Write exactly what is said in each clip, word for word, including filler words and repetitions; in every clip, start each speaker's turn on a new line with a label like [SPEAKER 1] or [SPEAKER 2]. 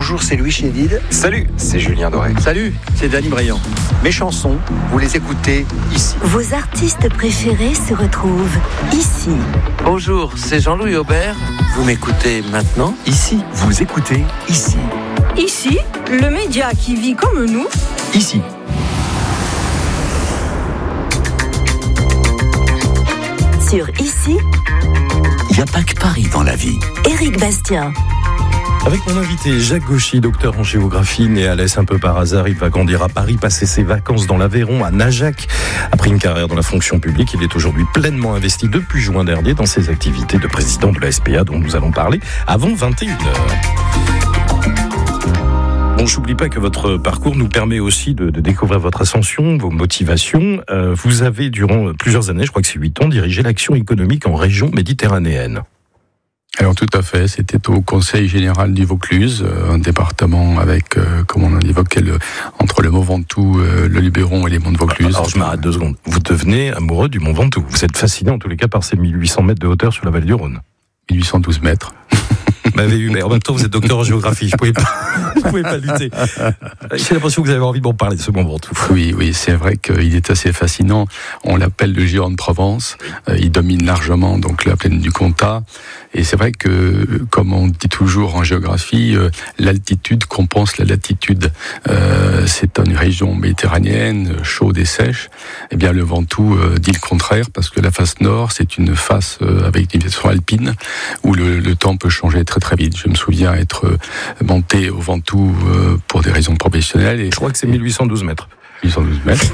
[SPEAKER 1] Bonjour, c'est Louis Chédid.
[SPEAKER 2] Salut, c'est Julien Doré.
[SPEAKER 3] Salut, c'est Dany Briand.
[SPEAKER 1] Mes chansons, vous les écoutez ici.
[SPEAKER 4] Vos artistes préférés se retrouvent ici.
[SPEAKER 5] Bonjour, c'est Jean-Louis Aubert. Vous m'écoutez maintenant ici.
[SPEAKER 6] Vous écoutez ici.
[SPEAKER 7] Ici, le média qui vit comme nous.
[SPEAKER 6] Ici.
[SPEAKER 4] Sur Ici,
[SPEAKER 6] il n'y a pas que Paris dans la vie.
[SPEAKER 4] Éric Bastien.
[SPEAKER 8] Avec mon invité Jacques Gauchy, docteur en géographie, né à Alès un peu par hasard, il va grandir à Paris, passer ses vacances dans l'Aveyron, à Najac. Après une carrière dans la fonction publique, il est aujourd'hui pleinement investi depuis juin dernier dans ses activités de président de la S P A dont nous allons parler avant vingt et une heures. Bon, j'oublie pas que votre parcours nous permet aussi de, de découvrir votre ascension, vos motivations. Euh, vous avez, durant plusieurs années, je crois que c'est huit ans, dirigé l'action économique en région méditerranéenne.
[SPEAKER 9] Alors tout à fait, c'était au Conseil général du Vaucluse, un département avec, euh, comme on en évoquait, le, entre le Mont Ventoux, euh, le Luberon et les monts de Vaucluse.
[SPEAKER 8] Alors je m'arrête deux secondes. Vous devenez amoureux du Mont Ventoux. Vous êtes fasciné en tous les cas par ces mille huit cents mètres de hauteur sur la vallée du Rhône.
[SPEAKER 9] mille huit cent douze mètres.
[SPEAKER 8] M'avez eu, mais en même temps vous êtes docteur en géographie, je pouvais pas, vous pouvez pas lutter. J'ai l'impression que vous avez envie de m'en parler de ce Mont Ventoux.
[SPEAKER 9] Oui, oui, c'est vrai qu'il est assez fascinant. On l'appelle le géant de Provence. Euh, il domine largement donc la plaine du Comtat. Et c'est vrai que, comme on dit toujours en géographie, euh, l'altitude compense la latitude. Euh, c'est une région méditerranéenne, chaude et sèche. Eh bien, le Ventoux euh, dit le contraire, parce que la face nord, c'est une face euh, avec une végétation alpine, où le, le temps peut changer très très vite. Je me souviens être monté au Ventoux euh, pour des raisons professionnelles. Et,
[SPEAKER 8] je crois que c'est mille huit cent douze mètres.
[SPEAKER 9] mille huit cent douze mètres.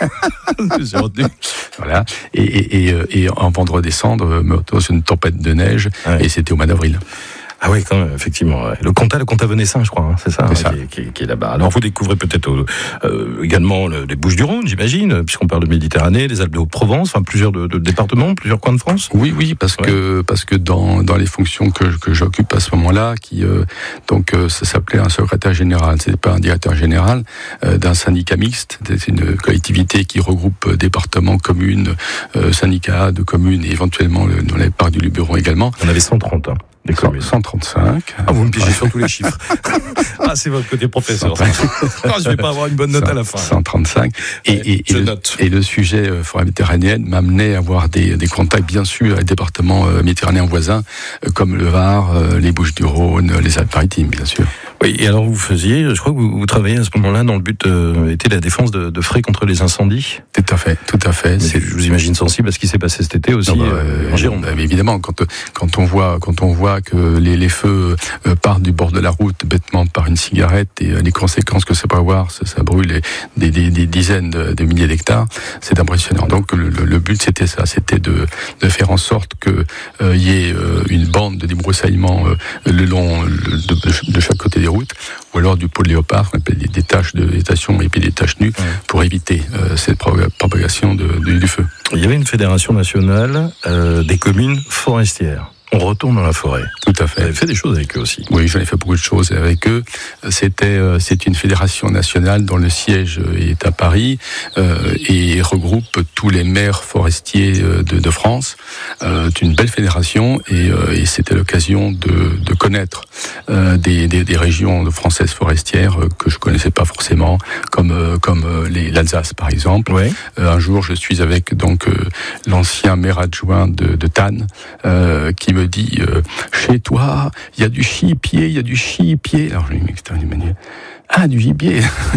[SPEAKER 8] J'ai retenu.
[SPEAKER 9] Voilà. Et, et, et, et en vent de redescendre, dans une tempête de neige, ouais. Et c'était au mois d'avril.
[SPEAKER 8] Ah oui, quand même, effectivement. Ouais. Le Comtat, le Comtat venessin, je crois, hein, c'est ça,
[SPEAKER 9] c'est
[SPEAKER 8] hein,
[SPEAKER 9] ça.
[SPEAKER 8] Qui, qui, qui est là-bas. Alors vous découvrez peut-être euh, également le, les Bouches-du-Rhône, j'imagine, puisqu'on parle de Méditerranée, les Alpes de Haute-Provence, enfin plusieurs de, de départements, plusieurs coins de France.
[SPEAKER 9] Oui, oui, parce ouais. que parce que dans dans les fonctions que que j'occupe à ce moment-là, qui euh, donc euh, ça s'appelait un secrétaire général, c'était pas un directeur général euh, d'un syndicat mixte, c'est une collectivité qui regroupe euh, départements, communes, euh, syndicats de communes et éventuellement le, dans les parcs du Luberon également.
[SPEAKER 8] On avait cent trente ans. Des communes.
[SPEAKER 9] cent trente-cinq.
[SPEAKER 8] Ah, vous me pigez sur tous les chiffres. Ah, c'est votre côté professeur. Ah, je vais pas avoir une bonne note à la fin.
[SPEAKER 9] cent trente-cinq. Et, ouais, et, et, le, et le sujet euh, forêt méditerranéenne m'amenait à avoir des, des contacts, bien sûr, avec des départements euh, méditerranéens voisins, euh, comme le Var, euh, les Bouches-du-Rhône, les Alpes-Maritimes, bien sûr.
[SPEAKER 8] Oui, et alors vous faisiez, je crois que vous, vous travailliez à ce moment-là dans le but euh, était la défense de, de frais contre les incendies.
[SPEAKER 9] Tout à fait, tout à fait.
[SPEAKER 8] C'est, je vous imagine sensible à ce qui s'est passé cet été aussi non, bah, euh, en Gironde.
[SPEAKER 9] Bah, évidemment, quand quand on voit quand on voit que les, les feux euh, partent du bord de la route bêtement par une cigarette et euh, les conséquences que ça peut avoir, ça, ça brûle des, des, des dizaines de, de milliers d'hectares, c'est impressionnant. Donc le, le, le but c'était ça, c'était de, de faire en sorte que euh, y ait euh, une bande de débroussaillement euh, le long de, de chaque côté des routes, ou alors du pot de léopard, on appelle des, des taches de végétation et puis des taches nues, ouais. pour éviter euh, cette propagation de, de, du feu.
[SPEAKER 8] Il y avait une fédération nationale euh, des communes forestières. On retourne dans la forêt.
[SPEAKER 9] Tout à fait.
[SPEAKER 8] Vous avez fait des choses avec eux aussi.
[SPEAKER 9] Oui, j'en ai fait beaucoup de choses avec eux. C'était, c'est une fédération nationale dont le siège est à Paris euh, et regroupe tous les maires forestiers de, de France. Euh, c'est une belle fédération et, euh, et c'était l'occasion de, de connaître euh, des, des, des régions françaises forestières que je connaissais pas forcément, comme comme les, l'Alsace par exemple.
[SPEAKER 8] Oui.
[SPEAKER 9] Euh, un jour, je suis avec donc euh, l'ancien maire adjoint de, de Tannes euh, qui me dit euh, chez toi il y a du chipier, il y a du chipier. Alors je lui dis mais c'est une manière. Ah, du gibier.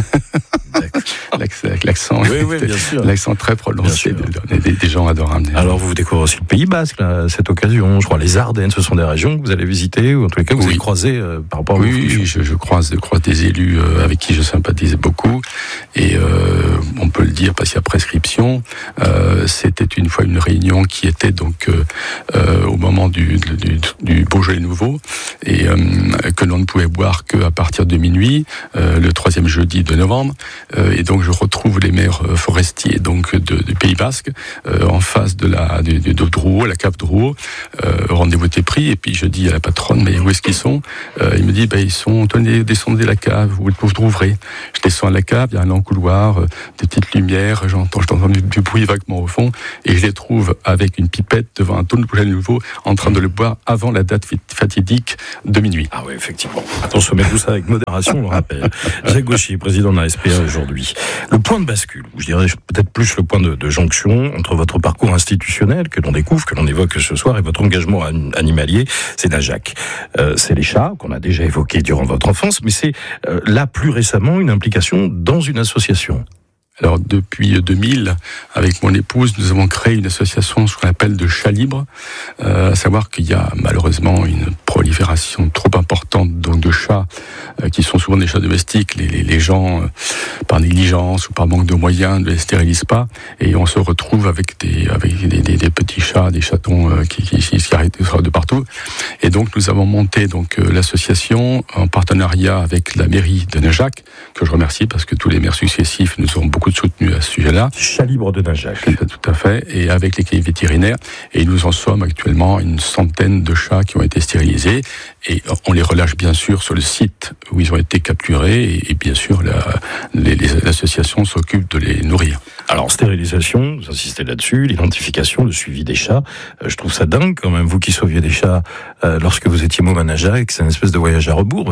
[SPEAKER 9] L'accent, l'accent,
[SPEAKER 8] oui, oui, bien sûr.
[SPEAKER 9] L'accent très prononcé des, des, des gens adorables.
[SPEAKER 8] Alors vous découvrez aussi le Pays Basque là, à cette occasion. Je crois les Ardennes, ce sont des régions que vous allez visiter ou en tous les cas vous oui. avez croisé euh, par rapport à
[SPEAKER 9] oui,
[SPEAKER 8] vos fonctions.
[SPEAKER 9] Oui, je, je croise, je croise des élus euh, avec qui je sympathisais beaucoup et euh, on peut le dire parce qu'il y a prescription. Euh, c'était une fois une réunion qui était donc euh, euh, au moment du, du, du Beaujolais nouveau et euh, que l'on ne pouvait boire qu'à partir de minuit. Euh, euh, le troisième jeudi de novembre. Euh, et donc je retrouve les maires euh, forestiers donc de, du Pays Basque euh, en face de la de, de, de Drouot, la cave Drouot. Euh, rendez-vous était pris. Et puis je dis à la patronne, mais où est-ce qu'ils sont? euh, Il me dit, bah, ils sont, tenez, descendez la cave, vous, vous trouverez. Je descends à la cave, il y a un long couloir, euh, des petites lumières, j'entends, j'entends du, du bruit vaguement au fond, et je les trouve avec une pipette devant un tonneau de bouteille nouveau, en train de le boire avant la date fatidique de minuit.
[SPEAKER 8] Ah oui, effectivement. Attention, mais tout ça avec modération, on le rappelle. Jacques Gauchy, président de la S P A aujourd'hui. Le point de bascule, ou je dirais peut-être plus le point de, de jonction entre votre parcours institutionnel que l'on découvre, que l'on évoque ce soir, et votre engagement animalier, c'est Najac. Euh, c'est les chats qu'on a déjà évoqués durant votre enfance, mais c'est euh, là plus récemment une implication dans une association.
[SPEAKER 9] Alors depuis deux mille, avec mon épouse, nous avons créé une association, ce qu'on appelle de chats libres, euh, à savoir qu'il y a malheureusement une prolifération trop importante donc de chats euh, qui sont souvent des chats domestiques. Les, les, les gens, euh, par négligence ou par manque de moyens, ne les stérilisent pas, et on se retrouve avec des avec des, des, des petits chats, des chatons euh, qui, qui, qui arrêtent de partout. Et donc nous avons monté donc euh, l'association en partenariat avec la mairie de Najac, que je remercie parce que tous les maires successifs nous ont beaucoup soutenu à ce sujet-là.
[SPEAKER 8] Chat libre de Najac.
[SPEAKER 9] Tout à fait, et avec l'équipe vétérinaire. Et nous en sommes actuellement une centaine de chats qui ont été stérilisés, et on les relâche bien sûr sur le site où ils ont été capturés, et, et bien sûr la, les, les, l'association s'occupe de les nourrir.
[SPEAKER 8] Alors stérilisation, vous insistez là-dessus, l'identification, le suivi des chats. Euh, je trouve ça dingue quand même, vous qui sauviez des chats euh, lorsque vous étiez môme à Najac, c'est une espèce de voyage à rebours.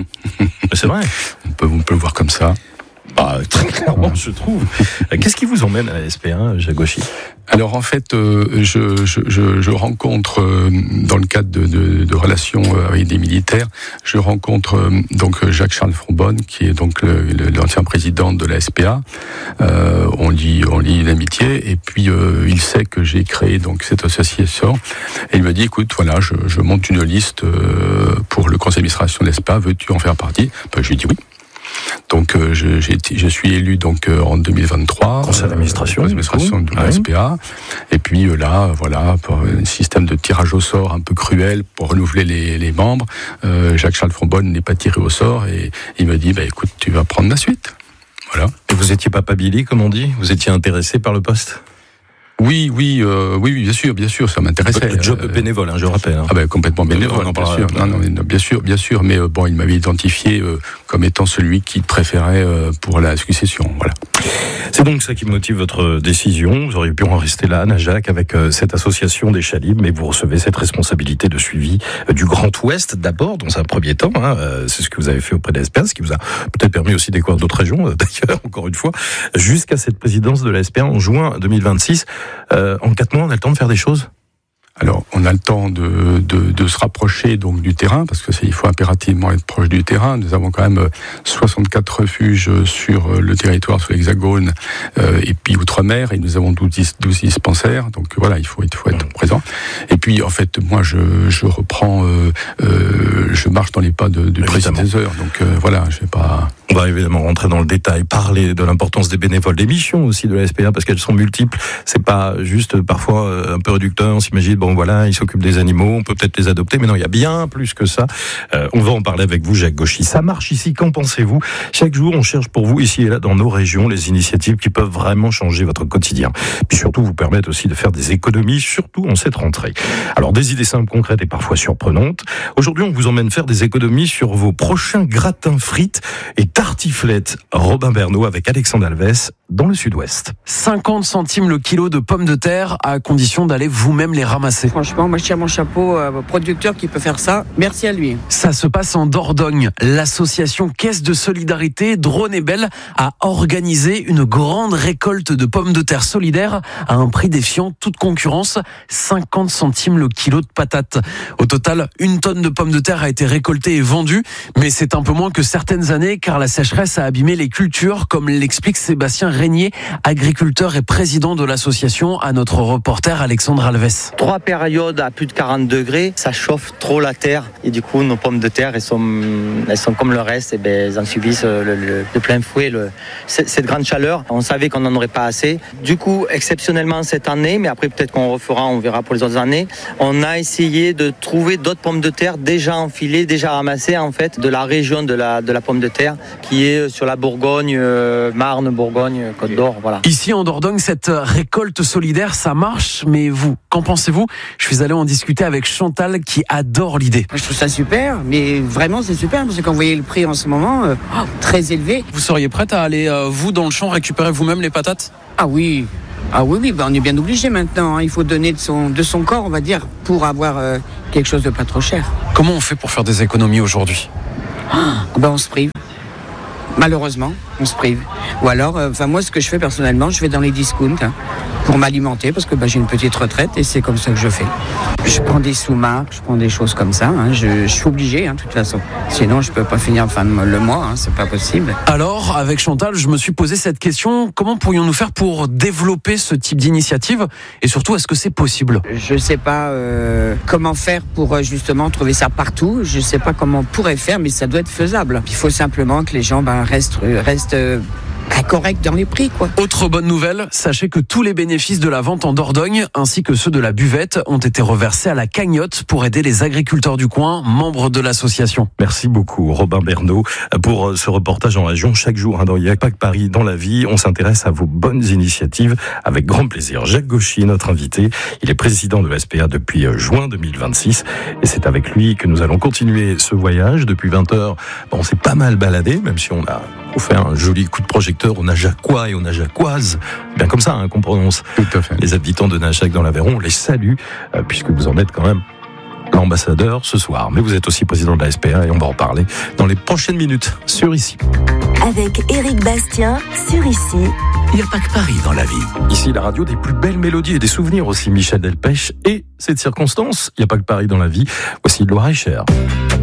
[SPEAKER 8] C'est vrai.
[SPEAKER 9] On peut, on peut le voir comme ça.
[SPEAKER 8] Bah, très clairement, je trouve. Qu'est-ce qui vous emmène à la S P A, Jacques Gauchy?
[SPEAKER 9] Alors en fait, euh, je, je, je, je rencontre, euh, dans le cadre de, de, de relations avec des militaires, je rencontre euh, donc Jacques-Charles Fronbonne, qui est donc le, le, l'ancien président de la S P A. Euh, on lit, on lit une amitié, et puis euh, il sait que j'ai créé donc cette association, et il me dit, écoute, voilà, je, je monte une liste euh, pour le conseil d'administration de l'E S P A, veux-tu en faire partie? Ben, je lui dis oui. Donc euh, je, j'ai, je suis élu donc euh, en deux mille vingt-trois,
[SPEAKER 8] conseil d'administration, euh,
[SPEAKER 9] d'administration de la
[SPEAKER 8] ouais.
[SPEAKER 9] S P A, et puis euh, là voilà, pour un système de tirage au sort un peu cruel pour renouveler les, les membres, euh, Jacques-Charles Fronbonne n'est pas tiré au sort, et il me dit bah écoute, tu vas prendre la suite. Voilà.
[SPEAKER 8] Et vous étiez papa Billy, comme on dit? Vous étiez intéressé par le poste?
[SPEAKER 9] Oui, oui, euh, oui, bien sûr, bien sûr, ça m'intéressait.
[SPEAKER 8] Le job bénévole, hein, je rappelle. Hein.
[SPEAKER 9] Ah ben complètement bénévole,
[SPEAKER 8] non,
[SPEAKER 9] bien sûr. Non, non, non, bien sûr, bien sûr. Mais euh, bon, il m'avait identifié euh, comme étant celui qu'il préférait euh, pour la succession. Voilà.
[SPEAKER 8] C'est donc ça qui motive votre décision. Vous auriez pu en rester là, Najac, avec euh, cette association des chats libres, mais vous recevez cette responsabilité de suivi euh, du Grand Ouest d'abord, dans un premier temps. Hein, euh, c'est ce que vous avez fait auprès de l'E S P A, ce qui vous a peut-être permis aussi de découvrir d'autres régions, euh, d'ailleurs, encore une fois, jusqu'à cette présidence de l'E S P A en juin deux mille vingt-six. Euh, en quatre mois, on a le temps de faire des choses?
[SPEAKER 9] Alors, on a le temps de, de, de se rapprocher donc du terrain, parce que c'est, il faut impérativement être proche du terrain. Nous avons quand même soixante-quatre refuges sur le territoire, sur l'Hexagone, euh, et puis outre-mer, et nous avons douze, douze dispensaires. Donc voilà, il faut, il faut être présent. Et puis, en fait, moi, je, je reprends, euh, euh, je marche dans les pas de, du prédécesseur. Donc euh, voilà, je vais pas.
[SPEAKER 8] On va évidemment rentrer dans le détail, parler de l'importance des bénévoles, des missions aussi de la S P A, parce qu'elles sont multiples. C'est pas juste parfois un peu réducteur. On s'imagine, bon voilà, ils s'occupent des animaux, on peut peut-être les adopter, mais non, il y a bien plus que ça. Euh, on va en parler avec vous, Jacques Gauchy. Ça marche ici, qu'en pensez-vous? Chaque jour, on cherche pour vous, ici et là, dans nos régions, les initiatives qui peuvent vraiment changer votre quotidien. Puis surtout, vous permettre aussi de faire des économies, surtout en cette rentrée. Alors, des idées simples, concrètes et parfois surprenantes. Aujourd'hui, on vous emmène faire des économies sur vos prochains gratins frites et tartiflettes. Robin Bernot avec Alexandre Alves dans le Sud-Ouest.
[SPEAKER 2] cinquante centimes le kilo de pommes de terre, à condition d'aller vous-même les ramasser.
[SPEAKER 3] Franchement, moi je tiens mon chapeau euh, au producteur qui peut faire ça. Merci à lui.
[SPEAKER 2] Ça se passe en Dordogne. L'association Caisse de Solidarité Drône et Belle a organisé une grande récolte de pommes de terre solidaires à un prix défiant toute concurrence, cinquante centimes le kilo de patates. Au total, une tonne de pommes de terre a été récoltée et vendue, mais c'est un peu moins que certaines années car la sécheresse a abîmé les cultures, comme l'explique Sébastien Régnier, agriculteur et président de l'association, à notre reporter Alexandre Alves.
[SPEAKER 10] Trois périodes à plus de quarante degrés, ça chauffe trop la terre et du coup nos pommes de terre elles sont, elles sont comme le reste, et ben, elles en subissent le, le, de plein fouet le, cette grande chaleur. On savait qu'on n'en aurait pas assez. Du coup, exceptionnellement cette année, mais après peut-être qu'on refera, on verra pour les autres années, on a essayé de trouver d'autres pommes de terre déjà enfilées, déjà ramassées en fait de la région de la, de la pomme de terre qui est sur la Bourgogne, euh, Marne, Bourgogne, Côte d'Or, voilà.
[SPEAKER 2] Ici en Dordogne, cette récolte solidaire, ça marche, mais vous, qu'en pensez-vous ? Je suis allé en discuter avec Chantal qui adore l'idée.
[SPEAKER 3] Je trouve ça super, mais vraiment c'est super parce que quand vous voyez le prix en ce moment, euh, oh, très élevé.
[SPEAKER 2] Vous seriez prête à aller, euh, vous, dans le champ, récupérer vous-même les patates ?
[SPEAKER 3] Ah oui, ah oui, oui, ben on est bien obligé maintenant. Hein. Il faut donner de son, de son corps, on va dire, pour avoir euh, quelque chose de pas trop cher.
[SPEAKER 2] Comment on fait pour faire des économies aujourd'hui ?
[SPEAKER 3] Ah, ben on se prive. Malheureusement, on se prive. Ou alors, enfin euh, moi, ce que je fais personnellement, je vais dans les discounts hein, pour m'alimenter parce que ben, j'ai une petite retraite et c'est comme ça que je fais. Je prends des sous-marques, je prends des choses comme ça. Hein, je, je suis obligé, hein, de toute façon. Sinon, je peux pas finir fin de le mois. Hein, c'est pas possible.
[SPEAKER 2] Alors, avec Chantal, je me suis posé cette question. Comment pourrions-nous faire pour développer ce type d'initiative ? Et surtout, est-ce que c'est possible ?
[SPEAKER 3] Je sais pas euh, comment faire pour justement trouver ça partout. Je sais pas comment on pourrait faire, mais ça doit être faisable. Il faut simplement que les gens ben, restent, restent euh, corrects dans les prix, quoi.
[SPEAKER 2] Autre bonne nouvelle, sachez que tous les bénéfices de la vente en Dordogne, ainsi que ceux de la buvette, ont été reversés à la cagnotte pour aider les agriculteurs du coin, membres de l'association.
[SPEAKER 8] Merci beaucoup Robin Bernot pour ce reportage en région. Chaque jour hein, dans Il n'y a pas que Paris dans la vie, on s'intéresse à vos bonnes initiatives avec grand plaisir. Jacques Gauchy, notre invité, il est président de la S P A depuis juin deux mille vingt-six et c'est avec lui que nous allons continuer ce voyage. Depuis vingt heures, bon, on s'est pas mal baladé, même si on a fait un joli coup de projecteur aux Najacois et aux Najacoises, bien comme ça hein, qu'on prononce.
[SPEAKER 9] Tout à fait.
[SPEAKER 8] Les habitants de Najac dans l'Aveyron, on les salue, euh, puisque vous en êtes quand même l'ambassadeur ce soir. Mais vous êtes aussi président de la S P A et on va en parler dans les prochaines minutes sur Ici.
[SPEAKER 4] Avec Éric Bastien sur Ici.
[SPEAKER 6] Il n'y a pas que Paris dans la vie.
[SPEAKER 8] Ici, la radio des plus belles mélodies et des souvenirs aussi. Michel Delpech et cette circonstance. Il n'y a pas que Paris dans la vie. Voici Loire et Cher.